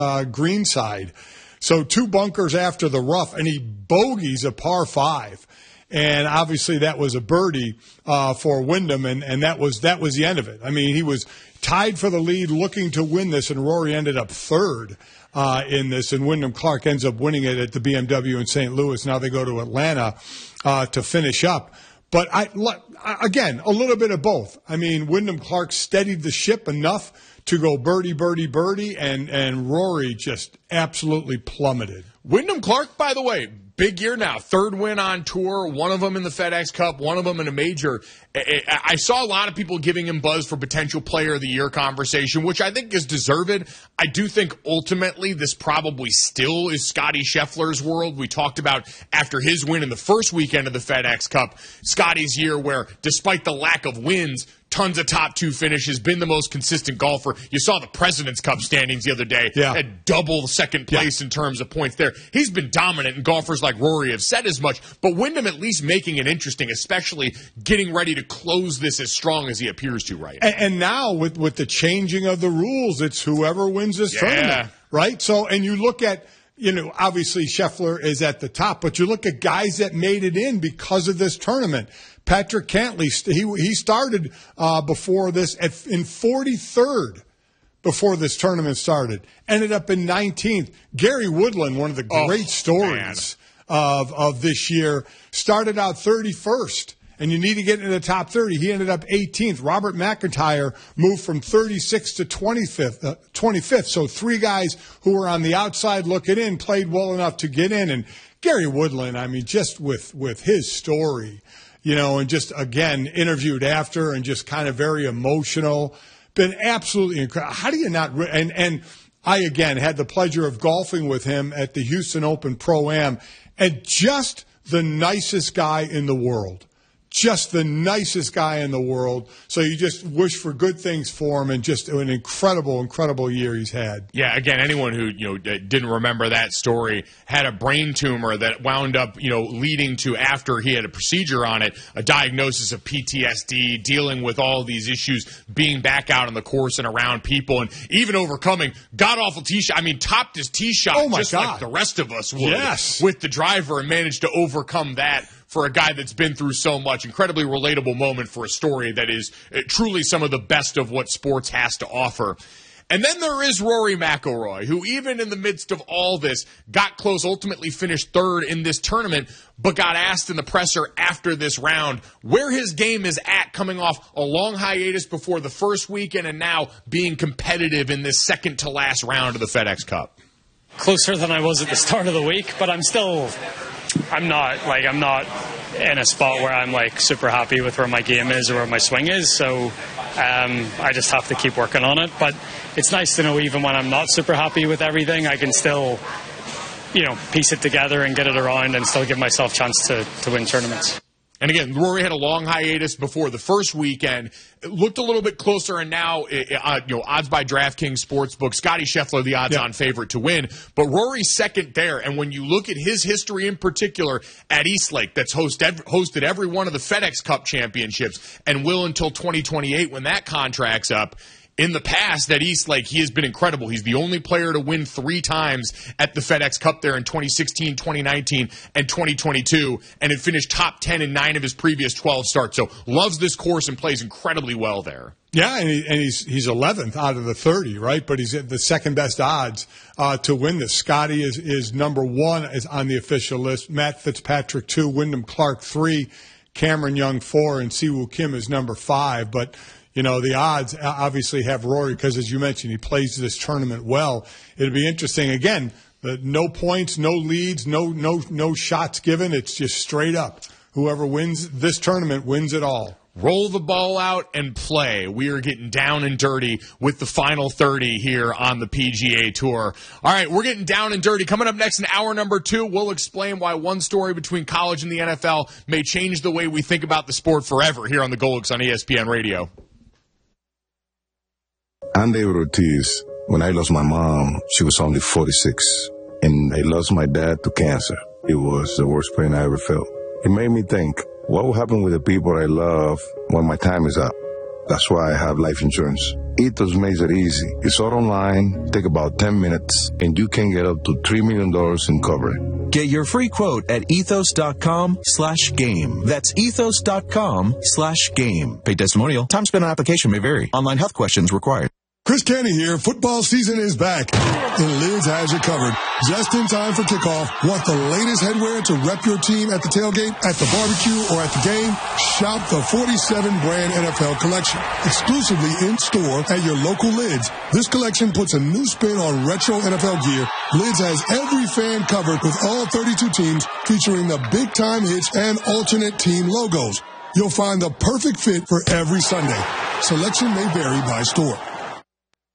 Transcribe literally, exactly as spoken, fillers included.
uh, green side. So two bunkers after the rough, and he bogeys a par five. And obviously that was a birdie uh, for Wyndham, and, and that was that was the end of it. I mean, he was tied for the lead, looking to win this, and Rory ended up third uh, in this, and Wyndham Clark ends up winning it at the B M W in Saint Louis. Now they go to Atlanta uh, to finish up. But, I again, a little bit of both. I mean, Wyndham Clark steadied the ship enough to go birdie, birdie, birdie, and, and Rory just absolutely plummeted. Wyndham Clark, by the way, big year now. Third win on tour, one of them in the FedEx Cup, one of them in a major. I saw a lot of people giving him buzz for potential player of the year conversation, which I think is deserved. I do think ultimately this probably still is Scottie Scheffler's world. We talked about after his win in the first weekend of the FedEx Cup, Scottie's year where despite the lack of wins, tons of top two finishes, been the most consistent golfer. You saw the President's Cup standings the other day. Yeah. At double second place yeah. in terms of points there. He's been dominant, and golfers like Rory have said as much. But Wyndham at least making it interesting, especially getting ready to close this as strong as he appears to right now. And, and now with, with the changing of the rules, it's whoever wins this yeah. tournament, right? So, and you look at, you know, obviously Scheffler is at the top, but you look at guys that made it in because of this tournament. Patrick Cantley, he he started uh, before this at, in forty-third before this tournament started. Ended up in nineteenth. Gary Woodland, one of the great oh, stories of of this year, started out thirty-first. And you need to get into the top thirty. He ended up eighteenth. Robert McIntyre moved from thirty-sixth to twenty-fifth. Uh, twenty-fifth. So three guys who were on the outside looking in played well enough to get in. And Gary Woodland, I mean, just with, with his story, you know, and just, again, interviewed after and just kind of very emotional. Been absolutely incredible. How do you not re- – and, and I, again, had the pleasure of golfing with him at the Houston Open Pro-Am, and just the nicest guy in the world. Just the nicest guy in the world. So you just wish for good things for him, and just an incredible, incredible year he's had. Yeah, again, anyone who, you know, didn't remember that story, had a brain tumor that wound up, you know, leading to, after he had a procedure on it, a diagnosis of P T S D, dealing with all these issues, being back out on the course and around people, and even overcoming god-awful tee shot. I mean, topped his tee shot oh my just God. like the rest of us would yes. with the driver, and managed to overcome that. For a guy that's been through so much, incredibly relatable moment for a story that is uh, truly some of the best of what sports has to offer. And then there is Rory McIlroy, who even in the midst of all this got close, ultimately finished third in this tournament, but got asked in the presser after this round where his game is at, coming off a long hiatus before the first weekend and now being competitive in this second to last round of the FedEx Cup. Closer than I was at the start of the week, but I'm still... I'm not like I'm not in a spot where I'm like super happy with where my game is or where my swing is. So um, I just have to keep working on it. But it's nice to know even when I'm not super happy with everything, I can still, you know, piece it together and get it around and still give myself a chance to, to win tournaments. And again, Rory had a long hiatus before the first weekend. It looked a little bit closer, and now, uh, you know, odds by DraftKings Sportsbook, Scottie Scheffler, the odds-on yep. favorite to win. But Rory's second there, and when you look at his history in particular at Eastlake, that's host, hosted every one of the FedEx Cup championships and will until twenty twenty-eight when that contract's up. In the past, at Eastlake, he has been incredible. He's the only player to win three times at the FedEx Cup there in twenty sixteen, twenty nineteen, and twenty twenty-two, and had finished top ten in nine of his previous twelve starts. So loves this course and plays incredibly well there. Yeah, and, he, and he's he's eleventh out of the thirty, right? But he's at the second best odds uh, to win this. Scottie is, is number one is on the official list. Matt Fitzpatrick, two. Wyndham Clark, three. Cameron Young, four. And Siwoo Kim is number five. But you know, the odds obviously have Rory because, as you mentioned, he plays this tournament well. It'll be interesting. Again, the, no points, no leads, no no no shots given. It's just straight up. Whoever wins this tournament wins it all. Roll the ball out and play. We are getting down and dirty with the final thirty here on the P G A Tour. All right, we're getting down and dirty. Coming up next in hour number two, we'll explain why one story between college and the N F L may change the way we think about the sport forever here on the Golix on E S P N Radio. I'm David Ortiz. When I lost my mom, she was only forty-six. And I lost my dad to cancer. It was the worst pain I ever felt. It made me think, what will happen with the people I love when my time is up? That's why I have life insurance. Ethos makes it easy. It's all online, take about ten minutes, and you can get up to three million dollars in coverage. Get your free quote at ethos.com slash game. That's ethos.com slash game. Paid testimonial. Time spent on application may vary. Online health questions required. Chris Canty here. Football season is back, and Lids has you covered. Just in time for kickoff. Want the latest headwear to rep your team at the tailgate, at the barbecue, or at the game? Shop the forty-seven brand N F L collection, exclusively in store at your local Lids. This collection puts a new spin on retro N F L gear. Lids has every fan covered with all thirty-two teams, featuring the big time hits and alternate team logos. You'll find the perfect fit for every Sunday. Selection may vary by store.